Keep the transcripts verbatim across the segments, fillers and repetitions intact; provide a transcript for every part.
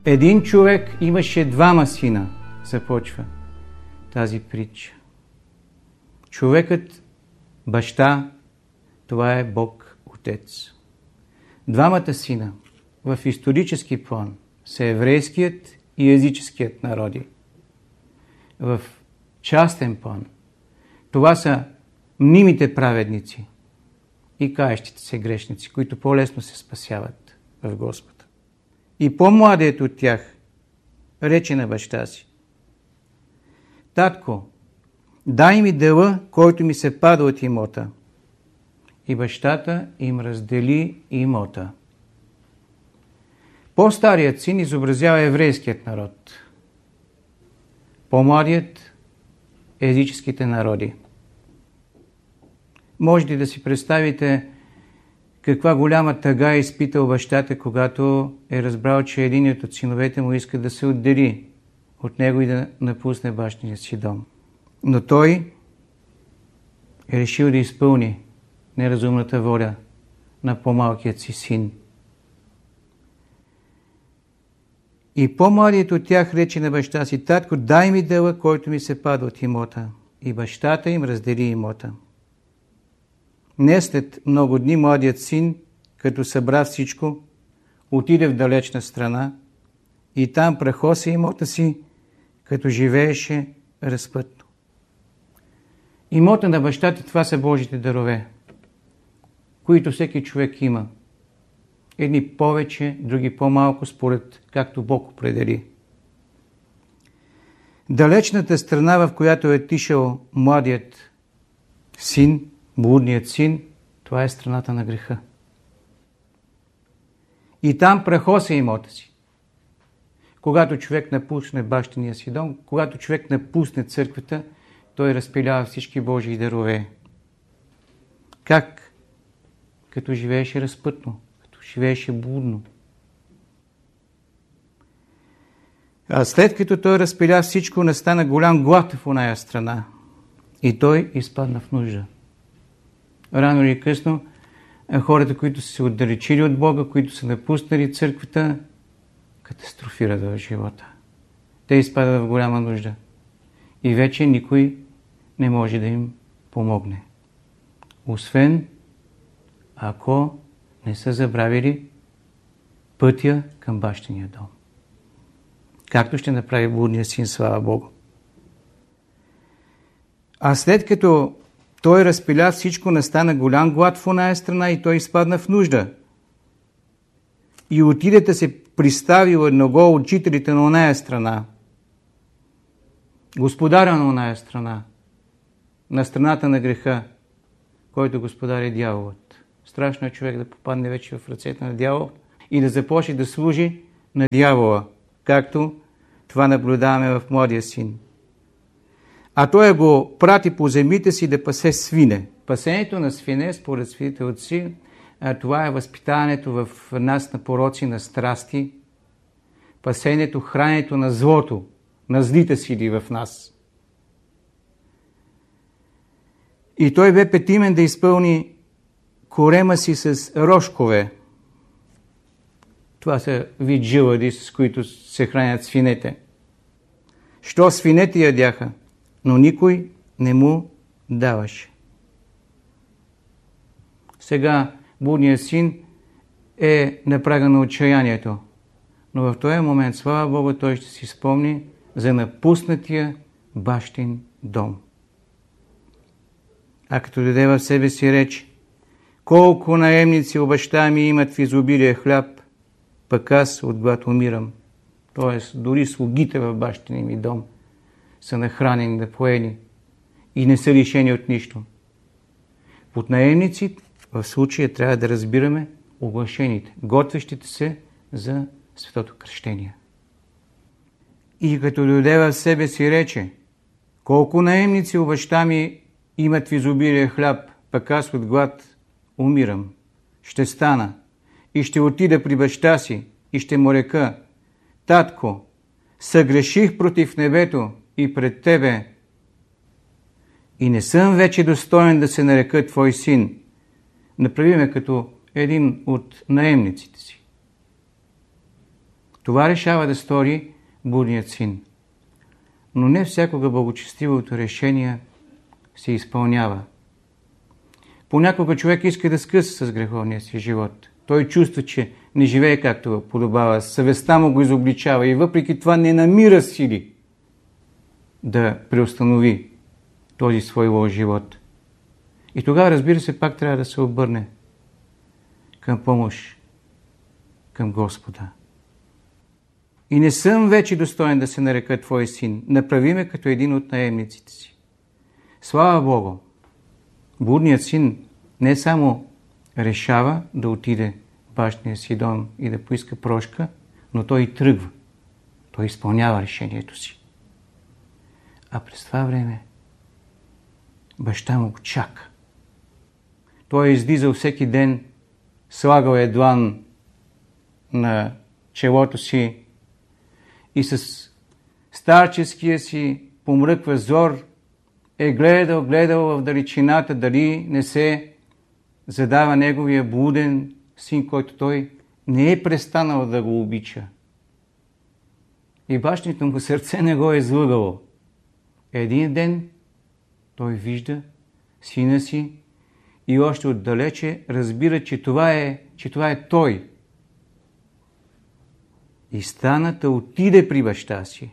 Един човек имаше двама сина, започва тази притча. Човекът, баща, това е Бог Отец. Двамата сина в исторически план са еврейският и езическият народи. В частен план това са мнимите праведници и каещите се грешници, които по-лесно се спасяват в Господа. И по-младият от тях рече на баща си: татко, дай ми дела, който ми се пада от имота. И бащата им раздели имота. По-старият син изобразява еврейският народ. По-младият – езическите народи. Можете да си представите каква голяма тъга е изпитал бащата, когато е разбрал, че единият от синовете му иска да се отдели от него и да напусне бащиния си дом. Но той е решил да изпълни неразумната воля на по-малкият си син. И по-младият от тях рече на баща си: татко, дай ми дела, който ми се пада от имота. И бащата им раздели имота. Не след много дни младият син, като събра всичко, отиде в далечна страна и там прахоса имота си, като живееше разпътно. Имота на бащата, това са Божите дарове, които всеки човек има. Едни повече, други по-малко, според както Бог определи. Далечната страна, в която е отишъл младият син, блудният син, това е страната на греха. И там прахоса имота си. Когато човек напусне бащиния си дом, когато човек напусне църквата, той разпилява всички Божии дарове. Как? Като живееше разпътно, като живееше блудно. А след като той разпиля всичко, настана голям глад в оная страна. И той изпадна в нужда. Рано или късно хората, които са се отдалечили от Бога, които са напуснали църквата, катастрофират в живота. Те изпадат в голяма нужда. И вече никой не може да им помогне. Освен ако не са забравили пътя към бащиния дом. Както ще направи блудния син, слава Богу. А след като той разпиля всичко, настана голям глад в оная страна и той изпадна в нужда. И отиде да се приставил едного от учителите на оная страна, господаря на оная страна, на страната на греха, който господар е дяволът. Страшно е човек да попадне вече в ръцете на дявол и да започне да служи на дявола, както това наблюдаваме в младия син. А той го прати по земите си да пасе свине. Пасенето на свине, според святите отци, това е възпитаването в нас на пороци, на страсти, пасенето, храненето на злото, на злите сили в нас. И той бе петимен да изпълни корема си с рожкове. Това са вид жилади, с които се хранят свинете. Що свинете ядяха, но никой не му даваше. Сега блудният син е на прага на отчаянието, но в този момент, слава Богу, той ще си спомни за напуснатия бащин дом. А като даде в себе си реч: колко наемници у баща ми имат в изобилие хляб, пък аз от глад умирам. Тоест, дори слугите в бащиния ми дом са нахранени, напоени и не са лишени от нищо. Под наемници в случая трябва да разбираме оглашените, готвещите се за светото кръщение. И като дойде в себе си рече: колко наемници у баща ми имат в изобилие хляб, пък аз от глад умирам. Ще стана и ще отида при баща си и ще му река: татко, съгреших против небето и пред тебе и не съм вече достоен да се нарека твой син. Направи ме като един от наемниците си. Това решава да стори будният син. Но не всякога благочестивото решение се изпълнява. Понякога човек иска да скъса с греховния си живот. Той чувства, че не живее както подобава, съвестта му го изобличава и въпреки това не намира сили да преустанови този свой лош живот. И тогава, разбира се, пак трябва да се обърне към помощ, към Господа. И не съм вече достоен да се нарека Твой син. Направи ме като един от наемниците си. Слава Богу! Блудният син не само решава да отиде в бащиния си дом и да поиска прошка, но той и тръгва. Той изпълнява решението си. А през това време баща му го чака. Той е излизал всеки ден, слагал е длан на челото си и с старческия си помръква взор е гледал, гледал в далечината, дали не се задава неговия блуден син, който той не е престанал да го обича. И бащиното му сърце не го е излъгало. Един ден той вижда сина си и още отдалече разбира, че това е, че това е той. И стана да отиде при баща си.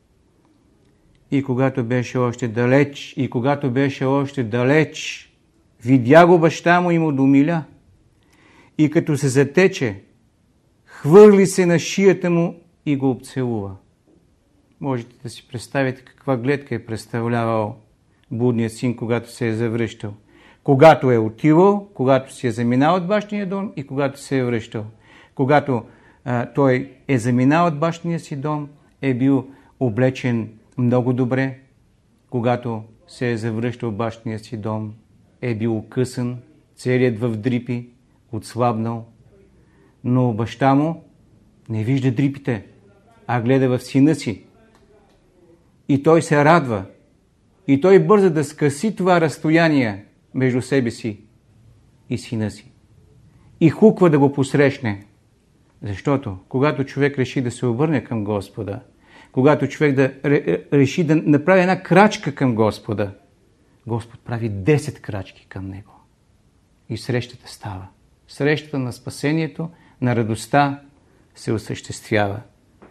И когато беше още далеч, и когато беше още далеч, видя го баща му и му домиля. И като се затече, хвърли се на шията му и го обцелува. Можете да си представите каква гледка е представлявал блудният син, когато се е завръщал. Когато е отивал, когато си е заминал от бащиния дом и когато се е връщал. Когато а, той е заминал от бащиния си дом, е бил облечен много добре. Когато се е завръщал в бащиния си дом, е бил окъсан, целият в дрипи, отслабнал. Но баща му не вижда дрипите, а гледа в сина си. И той се радва. И той бърза да скъси това разстояние между себе си и сина си. И хуква да го посрещне. Защото, когато човек реши да се обърне към Господа, когато човек да реши да направи една крачка към Господа, Господ прави десет крачки към него. И срещата става. Срещата на спасението, на радостта се осъществява.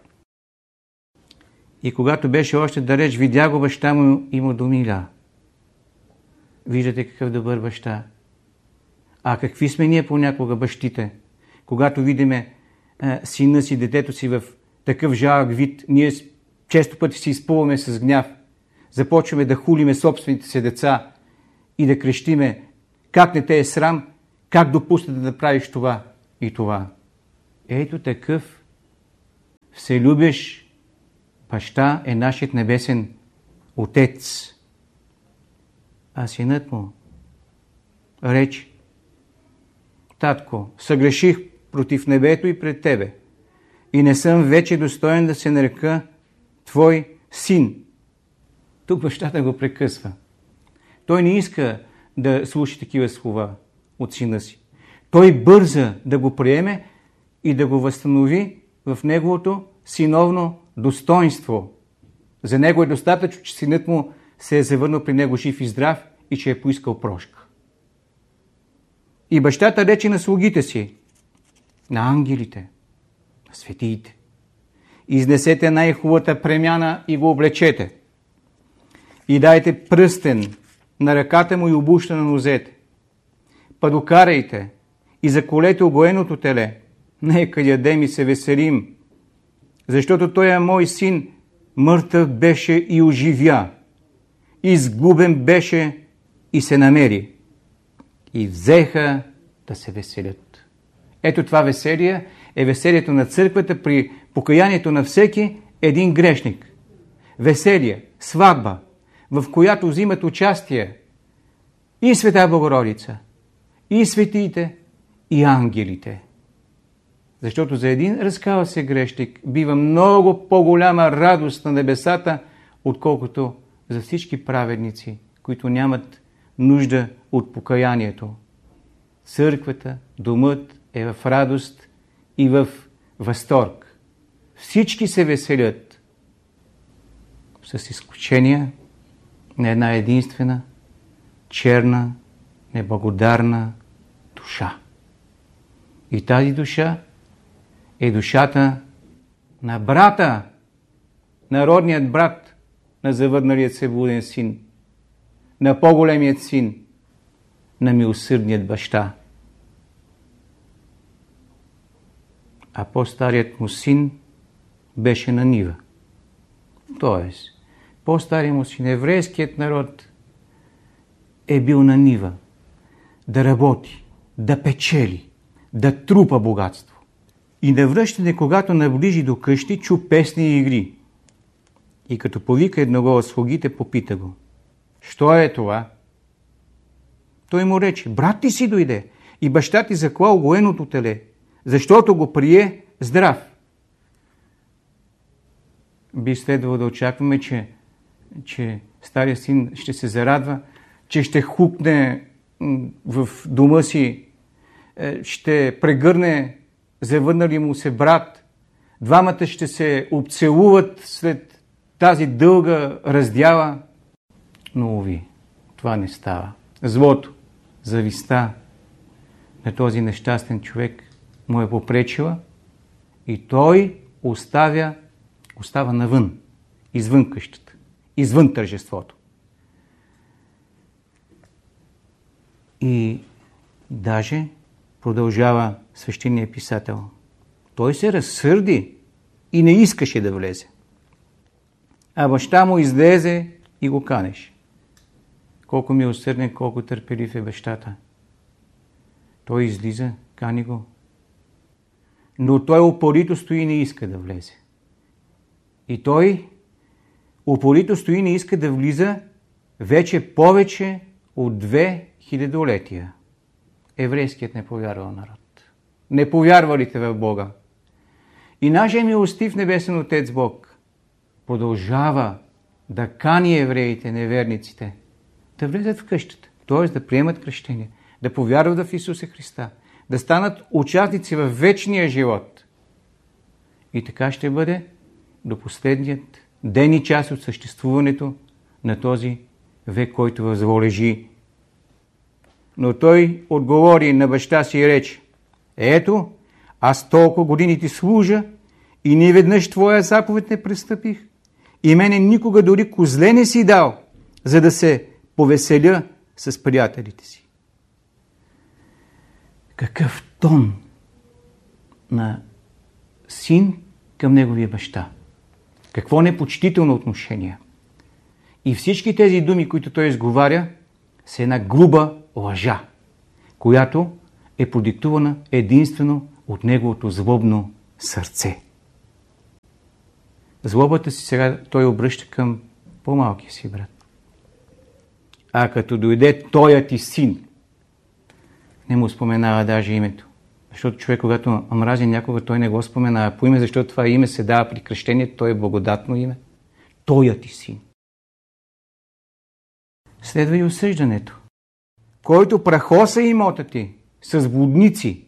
И когато беше още далеч, видя го баща му и му домиля. Виждате какъв добър баща. А какви сме ние понякога бащите? Когато видиме а, сина си, детето си в такъв жалък вид, ние често пъти си изпълваме с гняв. Започваме да хулиме собствените си деца и да крещиме: как не те е срам, как допусна да правиш това и това. Ето такъв вселюбещ баща е нашият небесен Отец. А синът му рече: татко, съгреших против небето и пред тебе и не съм вече достоен да се нарека твой син. Тук бащата го прекъсва. Той не иска да слуша такива слова от сина си. Той бърза да го приеме и да го възстанови в неговото синовно достоинство. За него е достатъчно, че синът му се е завърнал при него жив и здрав и че е поискал прошка. И бащата рече на слугите си, на ангелите, на светиите: изнесете най-хубавата премяна и го облечете. И дайте пръстен на ръката му и обуща на нозете. Па докарайте и заколете огоеното теле. Нека ядем и се веселим, защото той е мой син, мъртъв беше и оживя, изгубен беше и се намери. И взеха да се веселят. Ето това веселие е веселието на църквата при покаянието на всеки един грешник. Веселие, сватба, в която взимат участие и Света Богородица, и светиите, и ангелите. Защото за един разкаял се грешник бива много по-голяма радост на небесата, отколкото за всички праведници, които нямат нужда от покаянието. Църквата, домът е в радост и в възторг. всички се веселят, с изключение на една единствена, черна, неблагодарна душа. И тази душа е душата на брата, народният брат на завърналият се блуден син, на по-големият син, на милосърдният баща. А по-старият му син беше на нива. Тоест, по-старият му син, еврейският народ, е бил на нива да работи, да печели, да трупа богатство. И на връщане, когато наближи до къщи, чу песни и игри. И като повика едного от слугите, попита го: що е това? Той му рече: брат ти си дойде и баща ти заклал гоеното теле, защото го прие здрав. Би следвало да очакваме, че, че стария син ще се зарадва, че ще хукне в дома си, ще прегърне завърнали му се брат, двамата ще се обцелуват след тази дълга раздяла. Но, уви, това не става. Злото, завистта на този нещастен човек му е попречила и той оставя, остава навън, извън къщата, извън тържеството. И даже продължава свещеният писател: той се разсърди и не искаше да влезе. А баща му излезе и го канеше. Колко милосърден, колко търпелив е бащата. Той излиза, кани го. Но той упорито стои и не иска да влезе. И той упорито стои и не иска да влиза вече повече от две хилядолетия. Еврейският не повярвал народ. Не повярвалите в Бога. И нашия милостив небесен Отец Бог продължава да кани евреите, неверниците, да влезат в къщата, т.е. да приемат кръщение, да повярват в Исуса Христа, да станат участници в вечния живот. И така ще бъде до последният ден и час от съществуването на този век, който възволежи. Но той отговори на баща си и рече: ето, аз толкова години ти служа и ни веднъж твоя заповед не престъпих. И мене никога дори козле не си дал, за да се повеселя с приятелите си. Какъв тон на син към неговия баща. Какво непочтително отношение. И всички тези думи, които той изговаря, са една груба лъжа, която е продиктувана единствено от неговото злобно сърце. Злобата си сега той обръща към по-малкия си брат. А като дойде тоя ти син, не му споменава даже името. Защото човек, когато мрази някога, той не го споменава по име, защото това име се дава при кръщението, то е благодатно име. Тоя ти син. Следва и осъждането. Който прахоса имота ти с блудници.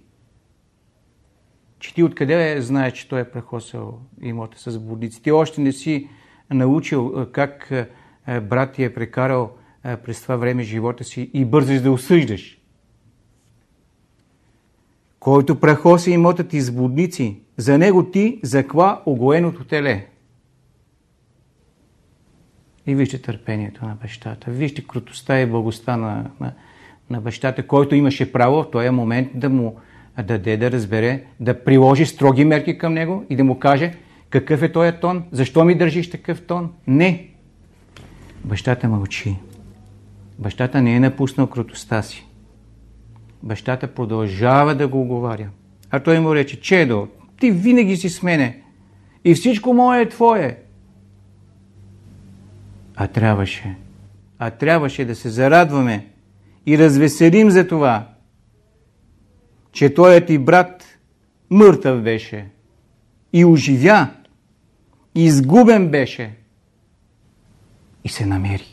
Че ти откъде знаеш, че той е прахосал имота с блудници? Ти още не си научил как брат ти е прекарал през това време живота си и бързаш да осъждаш. Който прахоса имота ти с блудници, за него ти закла огоеното теле. И вижте търпението на бащата. Вижте крутостта и благостта на, на, на бащата, който имаше право в този момент да му даде да разбере, да приложи строги мерки към него и да му каже какъв е този тон, защо ми държиш такъв тон. Не. Бащата мълчи. Бащата не е напуснал крутостта си. Бащата продължава да го оговаря. А той му рече: чедо, ти винаги си с мене и всичко мое е твое. А трябваше, а трябваше да се зарадваме и развеселим за това, че тоят ти брат мъртъв беше и оживя, и изгубен беше и се намери.